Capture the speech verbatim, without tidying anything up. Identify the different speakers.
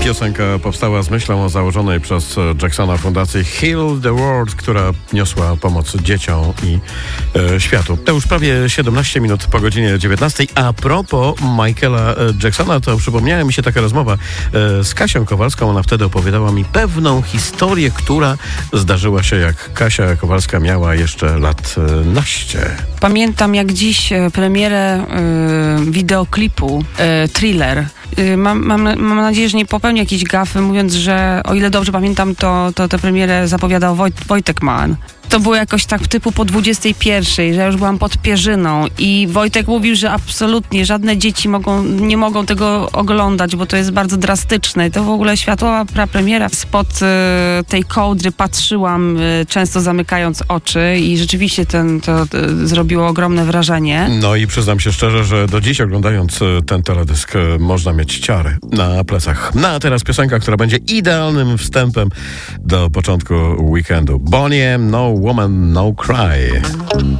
Speaker 1: Piosenka powstała z myślą o założonej przez Jacksona fundacji Heal the World, która niosła pomoc dzieciom i e, światu. To już prawie siedemnaście minut po godzinie dziewiętnastej. A propos Michaela Jacksona, to przypomniała mi się taka rozmowa e, z Kasią Kowalską. Ona wtedy opowiadała mi pewną historię, która zdarzyła się, jak Kasia Kowalska miała jeszcze lat naście.
Speaker 2: Pamiętam jak dziś premierę y, wideoklipu y, Thriller. Y, mam, mam, mam nadzieję, że nie popełnię jakiejś gafy, mówiąc, że o ile dobrze pamiętam, to, to tę premierę zapowiadał Wojt, Wojtek Mann. To było jakoś tak typu po dwudziestej pierwszej, że ja już byłam pod pierzyną i Wojtek mówił, że absolutnie żadne dzieci mogą, nie mogą tego oglądać, bo to jest bardzo drastyczne. I to w ogóle światłowa prapremiera. Spod y, tej kołdry patrzyłam, y, często zamykając oczy i rzeczywiście ten, to y, zrobiło ogromne wrażenie.
Speaker 1: No i przyznam się szczerze, że do dziś oglądając ten teledysk można mieć ciary na plecach. No a teraz piosenka, która będzie idealnym wstępem do początku weekendu. Bonnie M, No Woman, No Cry.